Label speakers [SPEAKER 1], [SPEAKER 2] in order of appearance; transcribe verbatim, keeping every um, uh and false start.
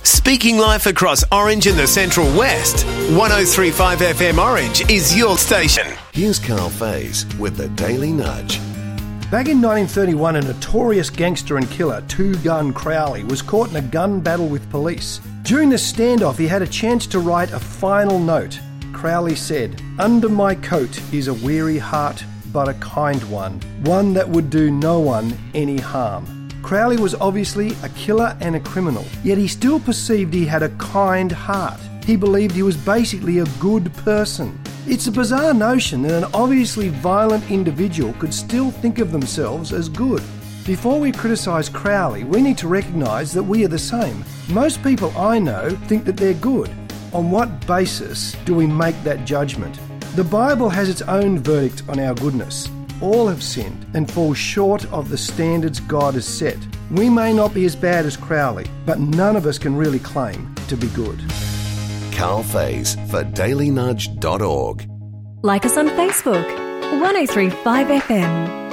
[SPEAKER 1] Speaking life across Orange and the Central West, one oh three point five F M Orange is your station.
[SPEAKER 2] Here's Carl Faze with the Daily Nudge.
[SPEAKER 3] Back in nineteen thirty-one, a notorious gangster and killer, Two Gun Crowley, was caught in a gun battle with police. During the standoff, he had a chance to write a final note. Crowley said, "Under my coat is a weary heart, but a kind one, one that would do no one any harm." Crowley was obviously a killer and a criminal, yet he still perceived he had a kind heart. He believed he was basically a good person. It's a bizarre notion that an obviously violent individual could still think of themselves as good. Before we criticise Crowley, we need to recognise that we are the same. Most people I know think that they're good. On what basis do we make that judgment? The Bible has its own verdict on our goodness. All have sinned and fall short of the standards God has set. We may not be as bad as Crowley, but none of us can really claim to be good.
[SPEAKER 2] Carl Faze for daily nudge dot org.
[SPEAKER 4] Like us on Facebook, one oh three point five F M.